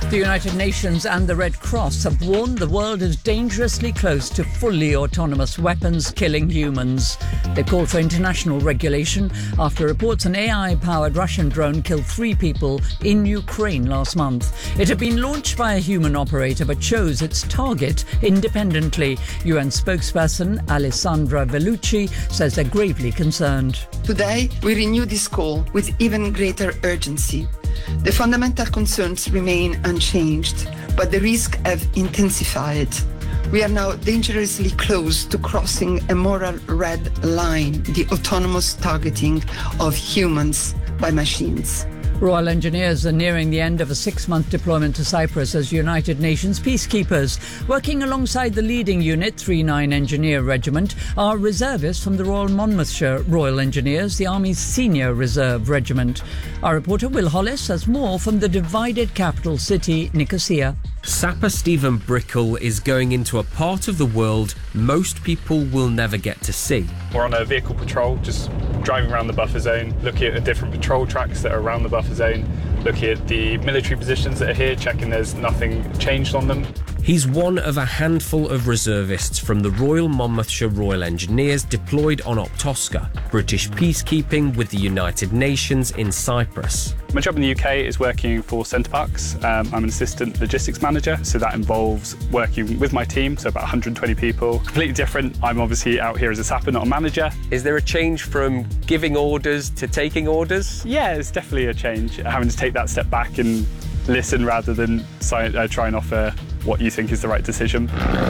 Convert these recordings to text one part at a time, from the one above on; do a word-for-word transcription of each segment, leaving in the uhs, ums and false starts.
The United Nations and the Red Cross have warned the world is dangerously close to fully autonomous weapons killing humans. They called for international regulation after reports an A I-powered Russian drone killed three people in Ukraine last month. It had been launched by a human operator but chose its target independently. U N spokesperson Alessandra Vellucci says they're gravely concerned. Today, we renew this call with even greater urgency. The fundamental concerns remain unchanged, but the risks have intensified. We are now dangerously close to crossing a moral red line, the autonomous targeting of humans by machines. Royal Engineers are nearing the end of a six-month deployment to Cyprus as United Nations peacekeepers. Working alongside the leading unit, thirty-nine Engineer Regiment, are reservists from the Royal Monmouthshire Royal Engineers, the Army's senior reserve regiment. Our reporter Will Hollis has more from the divided capital city, Nicosia. Sapper Stephen Brickell is going into a part of the world most people will never get to see. We're on a vehicle patrol, just driving around the buffer zone, looking at the different patrol tracks that are around the buffer zone, looking at the military positions that are here, checking there's nothing changed on them. He's one of a handful of reservists from the Royal Monmouthshire Royal Engineers deployed on Optosca, British peacekeeping with the United Nations in Cyprus. My job in the U K is working for Center Parcs. Um, I'm an assistant logistics manager, so that involves working with my team, so about one hundred twenty people. Completely different. I'm obviously out here as a sapper, not a manager. Is there a change from giving orders to taking orders? Yeah, it's definitely a change. Having to take that step back and listen rather than uh, try and offer what you think is the right decision.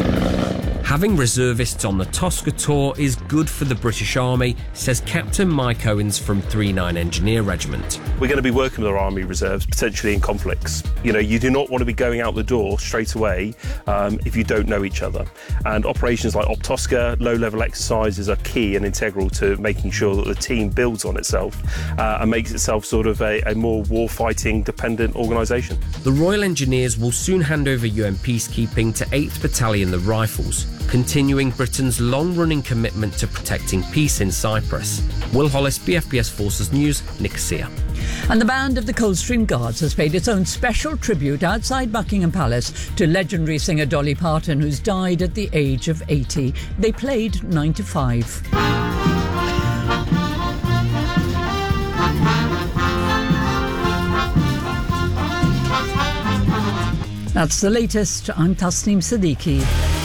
Having reservists on the Tosca tour is good for the British Army, says Captain Mike Owens from thirty-nine Engineer Regiment. We're going to be working with our Army reserves, potentially in conflicts. You know, you do not want to be going out the door straight away um, if you don't know each other. And operations like Optosca, low-level exercises are key and integral to making sure that the team builds on itself uh, and makes itself sort of a, a more war-fighting dependent organisation. The Royal Engineers will soon hand over U N peacekeeping to eighth Battalion the Rifles, continuing Britain's long-running commitment to protecting peace in Cyprus. Will Hollis, B F B S Forces News, Nicosia. And the band of the Coldstream Guards has paid its own special tribute outside Buckingham Palace to legendary singer Dolly Parton, who's died at the age of eighty. They played nine to five. That's the latest. I'm Tasneem Siddiqui.